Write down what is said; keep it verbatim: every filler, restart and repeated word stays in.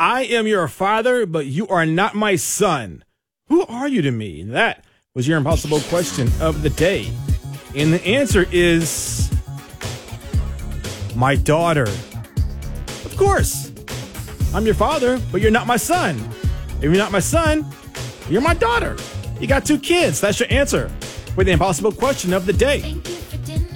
I am your father, but you are not my son. Who are you to me? That was your impossible question of the day. And the answer is my daughter. Of course. I'm your father, but you're not my son. If you're not my son, you're my daughter. You got two kids. That's your answer for the impossible question of the day.